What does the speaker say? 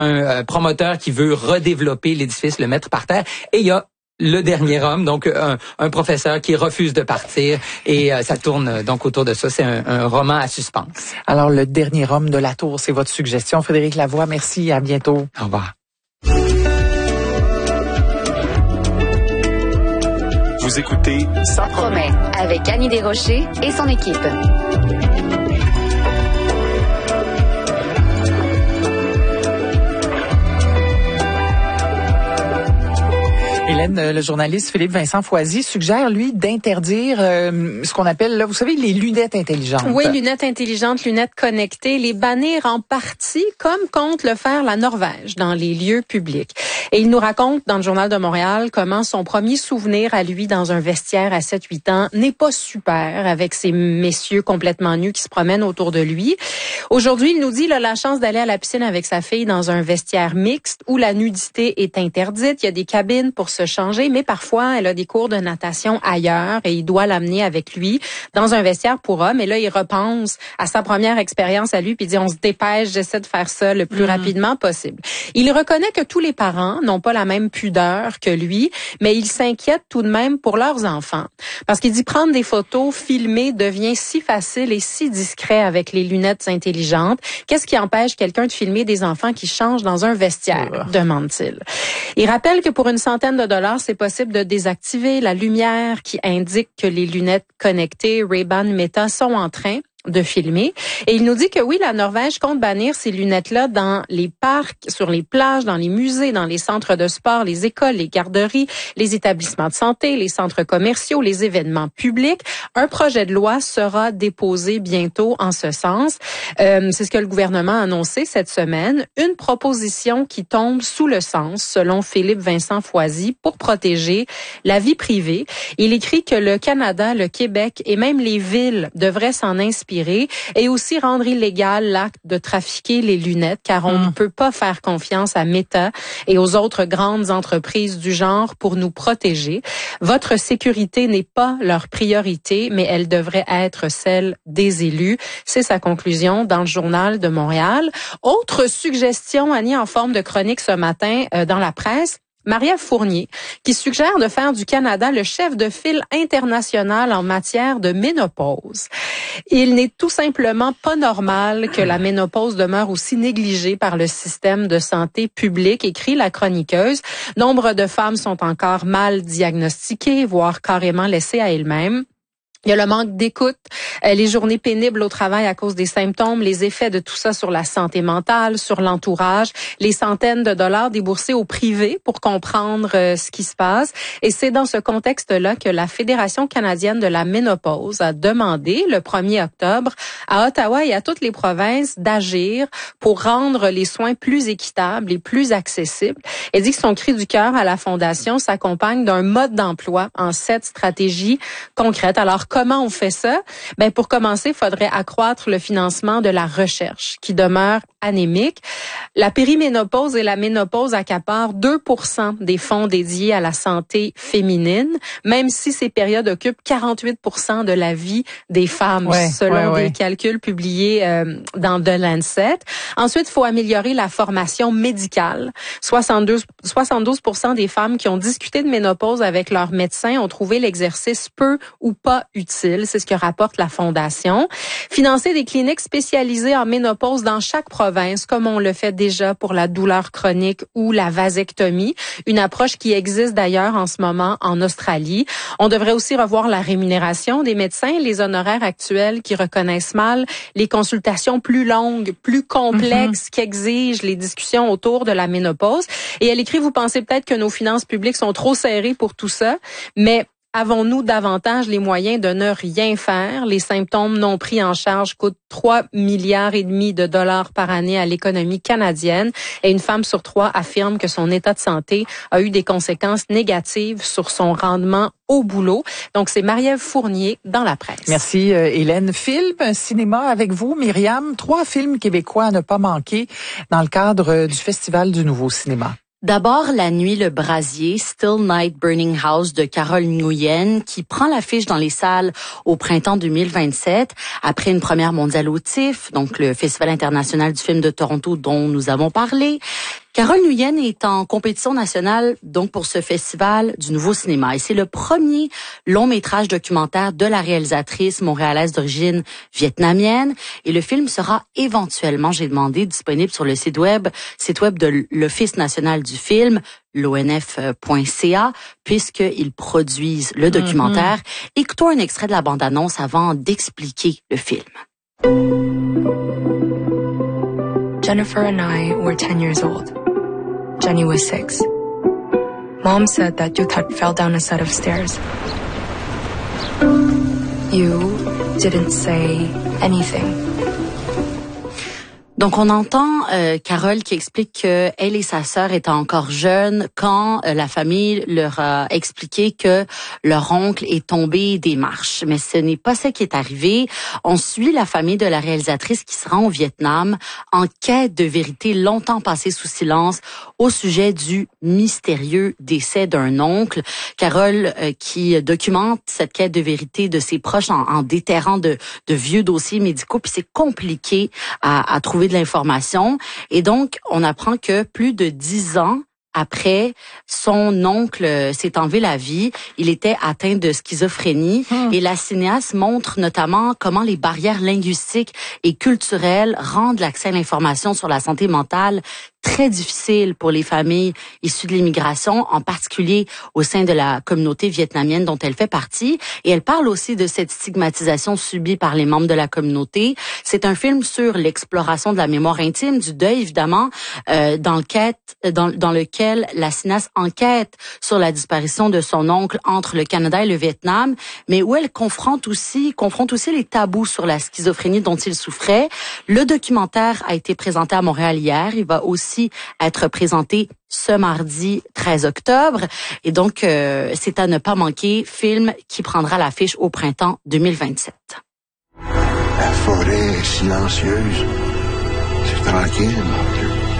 un promoteur qui veut redévelopper l'édifice, le mettre par terre. Et il y a le dernier homme, donc un professeur qui refuse de partir, et ça tourne donc autour de ça. C'est un roman à suspense. Alors, le dernier homme de la tour, c'est votre suggestion. Frédéric Lavoie, merci, à bientôt. Au revoir. Vous écoutez Ça promet avec Annie Desrochers et son équipe. Hélène, le journaliste Philippe Vincent Foisy suggère, lui, d'interdire ce qu'on appelle, là, vous savez, les lunettes intelligentes. Oui, lunettes intelligentes, lunettes connectées, les bannir en partie, comme compte le faire la Norvège dans les lieux publics. Et il nous raconte dans le Journal de Montréal comment son premier souvenir à lui dans un vestiaire à 7-8 ans n'est pas super avec ces messieurs complètement nus qui se promènent autour de lui. Aujourd'hui, il nous dit, il a la chance d'aller à la piscine avec sa fille dans un vestiaire mixte où la nudité est interdite. Il y a des cabines pour se changer, mais parfois, elle a des cours de natation ailleurs et il doit l'amener avec lui dans un vestiaire pour hommes. Et là, il repense à sa première expérience à lui puis il dit, on se dépêche, j'essaie de faire ça le plus rapidement possible. Il reconnaît que tous les parents n'ont pas la même pudeur que lui, mais il s'inquiète tout de même pour leurs enfants. Parce qu'il dit, prendre des photos, filmer devient si facile et si discret avec les lunettes intelligentes. Qu'est-ce qui empêche quelqu'un de filmer des enfants qui changent dans un vestiaire, demande-t-il. Il rappelle que pour une centaine de dollars, c'est possible de désactiver la lumière qui indique que les lunettes connectées Ray-Ban Meta sont en train de filmer. Et il nous dit que oui, la Norvège compte bannir ces lunettes-là dans les parcs, sur les plages, dans les musées, dans les centres de sport, les écoles, les garderies, les établissements de santé, les centres commerciaux, les événements publics. Un projet de loi sera déposé bientôt en ce sens. C'est ce que le gouvernement a annoncé cette semaine. Une proposition qui tombe sous le sens, selon Philippe Vincent Foisy, pour protéger la vie privée. Il écrit que le Canada, le Québec et même les villes devraient s'en inspirer et aussi rendre illégal l'acte de trafiquer les lunettes, car on ne peut pas faire confiance à Meta et aux autres grandes entreprises du genre pour nous protéger. Votre sécurité n'est pas leur priorité, mais elle devrait être celle des élus. C'est sa conclusion dans le Journal de Montréal. Autre suggestion, Annie, en forme de chronique ce matin dans la presse. Marie-Ève Fournier, qui suggère de faire du Canada le chef de file international en matière de ménopause. Il n'est tout simplement pas normal que la ménopause demeure aussi négligée par le système de santé public, écrit la chroniqueuse. Nombre de femmes sont encore mal diagnostiquées, voire carrément laissées à elles-mêmes. Il y a le manque d'écoute, les journées pénibles au travail à cause des symptômes, les effets de tout ça sur la santé mentale, sur l'entourage, les centaines de dollars déboursés au privé pour comprendre ce qui se passe. Et c'est dans ce contexte-là que la Fédération canadienne de la ménopause a demandé le 1er octobre à Ottawa et à toutes les provinces d'agir pour rendre les soins plus équitables et plus accessibles. Elle dit que son cri du cœur à la Fondation s'accompagne d'un mode d'emploi en 7 stratégies concrètes. Alors, comment on fait ça? Ben, pour commencer, il faudrait accroître le financement de la recherche, qui demeure anémique. La périménopause et la ménopause accaparent 2% des fonds dédiés à la santé féminine, même si ces périodes occupent 48% de la vie des femmes, selon des calculs publiés dans The Lancet. Ensuite, il faut améliorer la formation médicale. 72% des femmes qui ont discuté de ménopause avec leur médecin ont trouvé l'exercice peu ou pas utile. C'est ce que rapporte la Fondation. Financer des cliniques spécialisées en ménopause dans chaque province, comme on le fait déjà pour la douleur chronique ou la vasectomie, une approche qui existe d'ailleurs en ce moment en Australie. On devrait aussi revoir la rémunération des médecins, les honoraires actuels qui reconnaissent mal les consultations plus longues, plus complexes qu'exigent les discussions autour de la ménopause. Et elle écrit, vous pensez peut-être que nos finances publiques sont trop serrées pour tout ça, mais avons-nous davantage les moyens de ne rien faire? Les symptômes non pris en charge coûtent 3,5 milliards de dollars par année à l'économie canadienne et une femme sur 3 affirme que son état de santé a eu des conséquences négatives sur son rendement au boulot. Donc, c'est Marie-Ève Fournier dans la presse. Merci, Hélène. Film, cinéma avec vous, Myriam. 3 films québécois à ne pas manquer dans le cadre du Festival du Nouveau Cinéma. D'abord, La nuit, le brasier, Still Night Burning House de Carole Nguyen, qui prend l'affiche dans les salles au printemps 2027, après une première mondiale au TIFF, donc le Festival international du film de Toronto dont nous avons parlé. Carole Nguyen est en compétition nationale donc pour ce festival du nouveau cinéma et c'est le premier long-métrage documentaire de la réalisatrice montréalaise d'origine vietnamienne et le film sera éventuellement, j'ai demandé, disponible sur le site web de l'Office national du film, l'ONF.ca, puisqu'ils produisent le documentaire. Écoutons un extrait de la bande-annonce avant d'expliquer le film. Jennifer and I were 10 years old. Jenny was 6. Mom said that Yutat fell down a set of stairs. You didn't say anything. Donc, on entend Carole qui explique que elle et sa sœur étaient encore jeunes quand la famille leur a expliqué que leur oncle est tombé des marches. Mais ce n'est pas ce qui est arrivé. On suit la famille de la réalisatrice qui se rend au Vietnam en quête de vérité longtemps passée sous silence au sujet du mystérieux décès d'un oncle. Carole qui documente cette quête de vérité de ses proches en déterrant de vieux dossiers médicaux. Puis c'est compliqué à trouver de l'information. Et donc, on apprend que plus de 10 ans après, son oncle s'est enlevé la vie. Il était atteint de schizophrénie. Et la cinéaste montre notamment comment les barrières linguistiques et culturelles rendent l'accès à l'information sur la santé mentale très difficile pour les familles issues de l'immigration, en particulier au sein de la communauté vietnamienne dont elle fait partie. Et elle parle aussi de cette stigmatisation subie par les membres de la communauté. C'est un film sur l'exploration de la mémoire intime, du deuil évidemment, dans lequel la cinéaste enquête sur la disparition de son oncle entre le Canada et le Vietnam, mais où elle confronte aussi les tabous sur la schizophrénie dont il souffrait. Le documentaire a été présenté à Montréal hier. Il va aussi être présenté ce mardi 13 octobre. Et donc, c'est à ne pas manquer, film qui prendra l'affiche au printemps 2027. La forêt est silencieuse. C'est tranquille.